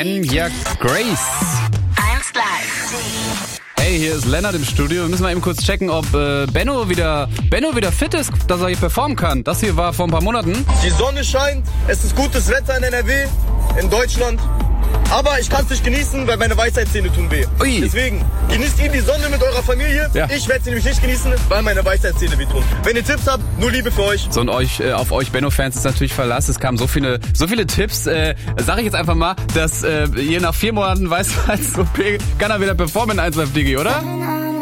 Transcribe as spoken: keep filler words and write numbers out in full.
Enya Grace. eins live. Hey, hier ist Lennart im Studio. Wir müssen mal eben kurz checken, ob äh, Benno wieder Benno wieder fit ist, dass er hier performen kann. Das hier war vor ein paar Monaten. Die Sonne scheint, es ist gutes Wetter in N R W, in Deutschland. Aber ich kann es nicht genießen, weil meine Weisheitszähne tun weh. Ui. Deswegen, genießt ihr die Sonne mit eurer Familie. Ja. Ich werde sie nämlich nicht genießen, weil meine Weisheitszähne wehtun. Wenn ihr Tipps habt, nur Liebe für euch. So, und euch, äh, auf euch Benno-Fans ist natürlich Verlass. Es kamen so viele, so viele Tipps. Äh, sag ich jetzt einfach mal, dass äh, ihr nach vier Monaten Weisheits-O P kann er wieder performen in eins Live Digi, oder?